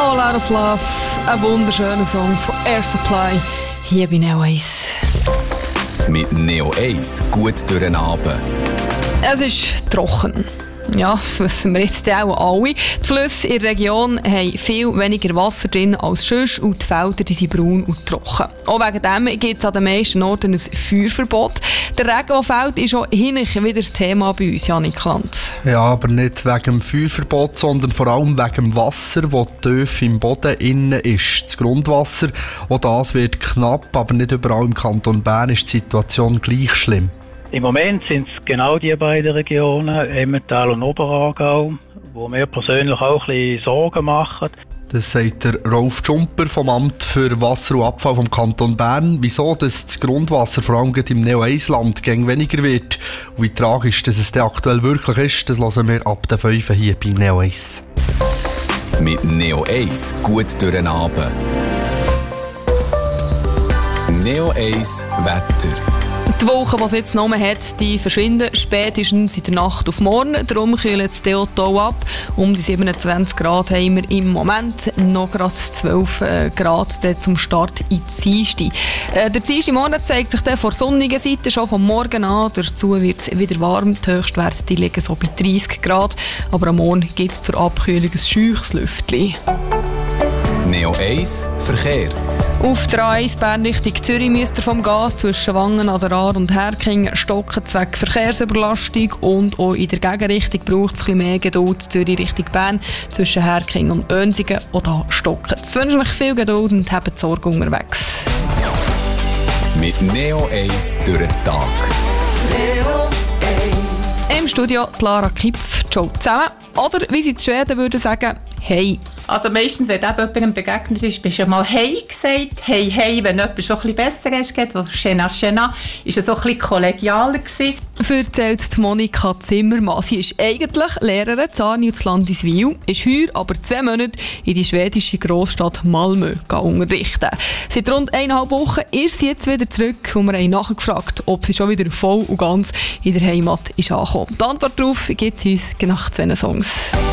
All Out of Love, ein wunderschöner Song von Air Supply, hier bei Neo 1. Mit Neo 1 gut durch den Abend. Es ist trocken. Ja, das wissen wir jetzt auch alle. Die Flüsse in der Region haben viel weniger Wasser drin als sonst und die Felder die sind braun und trocken. Auch wegen dem gibt es an den meisten Orten ein Feuerverbot. Der Regen, der fällt, ist auch hinterher wieder Thema bei uns, Janik Land. Ja, aber nicht wegen dem Feuerverbot, sondern vor allem wegen dem Wasser, das tief im Boden innen ist. Das Grundwasser, auch das wird knapp, aber nicht überall im Kanton Bern ist die Situation gleich schlimm. Im Moment sind es genau die beiden Regionen, Emmental und Oberaargau, wo mir persönlich auch ein bisschen Sorgen machen. Das sagt der Rolf Schumper vom Amt für Wasser und Abfall vom Kanton Bern. Wieso dass das Grundwasser vor allem im Neo-1-Land weniger wird und wie tragisch dass es aktuell wirklich ist, das hören wir ab der 5 hier bei Neo 1. Mit Neo 1 gut durch den Abend. Neo 1 Wetter. Die Wolken, die es jetzt noch hat, die verschwinden spätestens in der Nacht auf morgen. Darum kühlt es hier ab. Um die 27 Grad haben wir im Moment. Noch gerade 12 Grad zum Start in die Dienstag. Der Dienstagmorgen zeigt sich dann von der sonnigen Seite schon vom Morgen an. Dazu wird es wieder warm. Die Höchstwerte die liegen so bei 30 Grad. Aber am Morgen gibt es zur Abkühlung ein scheuches Lüftchen. Neo 1 Verkehr. Auf der A1 Bern Richtung Zürich müsst ihr vom Gas zwischen Wangen an der Aar und Herking stocken zwecks Verkehrsüberlastung und auch in der Gegenrichtung braucht es ein bisschen mehr Geduld. Zürich Richtung Bern zwischen Herking und Önsingen oder stocken. Ich wünsche euch viel Geduld und habt Sorge unterwegs. Mit Neo 1 durch den Tag. Neo 1. Im Studio Clara Kipf. Ciao zusammen. Oder wie sie in Schweden würden sagen, hey. Also meistens, wenn jemandem begegnet ist, bist du mal «Hey» gesagt. «Hey, hey», wenn jemand schon ein bisschen besser ist, oder «Schena, schena», ist es so ein bisschen kollegialer gewesen. Erzählt Monika Zimmermann. Sie ist eigentlich Lehrerin in Arni und Landiswil, ist heuer aber 2 Monate in die schwedische Großstadt Malmö unterrichten. Seit rund 1,5 Wochen ist sie jetzt wieder zurück und wir haben nachgefragt, ob sie schon wieder voll und ganz in der Heimat ist angekommen. Die Antwort darauf gibt es uns nach 2 Songs.